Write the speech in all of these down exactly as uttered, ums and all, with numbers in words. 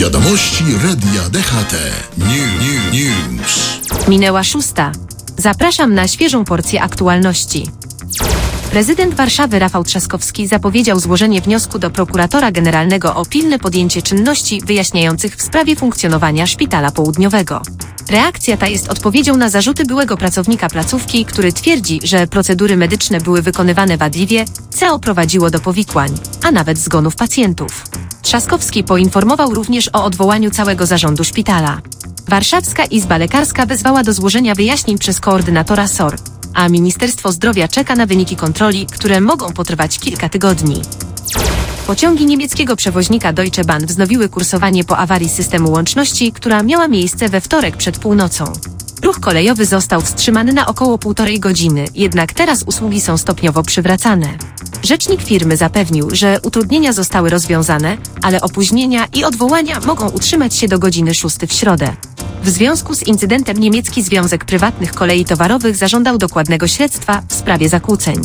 Wiadomości Radia D H T. New, new, news. Minęła szósta. Zapraszam na świeżą porcję aktualności. Prezydent Warszawy Rafał Trzaskowski zapowiedział złożenie wniosku do prokuratora generalnego o pilne podjęcie czynności wyjaśniających w sprawie funkcjonowania Szpitala Południowego. Reakcja ta jest odpowiedzią na zarzuty byłego pracownika placówki, który twierdzi, że procedury medyczne były wykonywane wadliwie, co prowadziło do powikłań, a nawet zgonów pacjentów. Trzaskowski poinformował również o odwołaniu całego zarządu szpitala. Warszawska Izba Lekarska wezwała do złożenia wyjaśnień przez koordynatora S O R, a Ministerstwo Zdrowia czeka na wyniki kontroli, które mogą potrwać kilka tygodni. Pociągi niemieckiego przewoźnika Deutsche Bahn wznowiły kursowanie po awarii systemu łączności, która miała miejsce we wtorek przed północą. Ruch kolejowy został wstrzymany na około półtorej godziny, jednak teraz usługi są stopniowo przywracane. Rzecznik firmy zapewnił, że utrudnienia zostały rozwiązane, ale opóźnienia i odwołania mogą utrzymać się do godziny szóstej w środę. W związku z incydentem niemiecki Związek Prywatnych Kolei Towarowych zażądał dokładnego śledztwa w sprawie zakłóceń.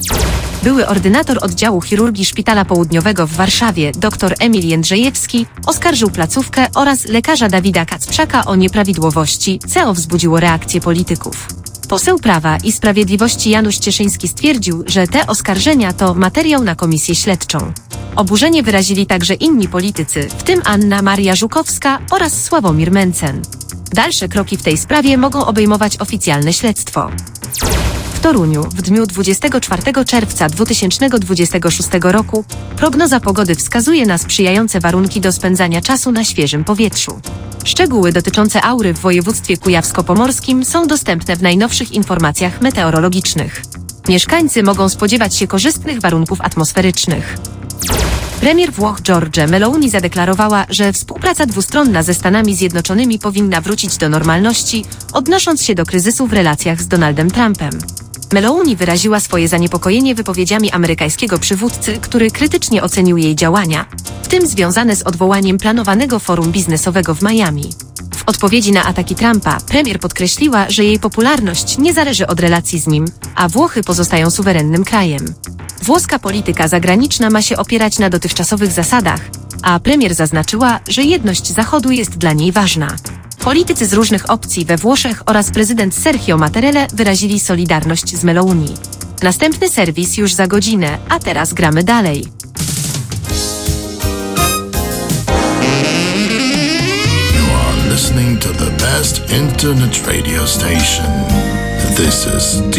Były ordynator oddziału chirurgii Szpitala Południowego w Warszawie, dr Emil Jędrzejewski, oskarżył placówkę oraz lekarza Dawida Kacprzaka o nieprawidłowości, co wzbudziło reakcję polityków. Poseł Prawa i Sprawiedliwości Janusz Cieszyński stwierdził, że te oskarżenia to materiał na komisję śledczą. Oburzenie wyrazili także inni politycy, w tym Anna Maria Żukowska oraz Sławomir Mencen. Dalsze kroki w tej sprawie mogą obejmować oficjalne śledztwo. W Toruniu w dniu dwudziestego czwartego czerwca dwa tysiące dwudziestego szóstego roku prognoza pogody wskazuje na sprzyjające warunki do spędzania czasu na świeżym powietrzu. Szczegóły dotyczące aury w województwie kujawsko-pomorskim są dostępne w najnowszych informacjach meteorologicznych. Mieszkańcy mogą spodziewać się korzystnych warunków atmosferycznych. Premier Włoch Giorgia Meloni zadeklarowała, że współpraca dwustronna ze Stanami Zjednoczonymi powinna wrócić do normalności, odnosząc się do kryzysu w relacjach z Donaldem Trumpem. Meloni wyraziła swoje zaniepokojenie wypowiedziami amerykańskiego przywódcy, który krytycznie ocenił jej działania, w tym związane z odwołaniem planowanego forum biznesowego w Miami. W odpowiedzi na ataki Trumpa premier podkreśliła, że jej popularność nie zależy od relacji z nim, a Włochy pozostają suwerennym krajem. Włoska polityka zagraniczna ma się opierać na dotychczasowych zasadach, a premier zaznaczyła, że jedność Zachodu jest dla niej ważna. Politycy z różnych opcji we Włoszech oraz prezydent Sergio Mattarella wyrazili solidarność z Meloni. Następny serwis już za godzinę, a teraz gramy dalej. You are listening to the best internet radio station. This is D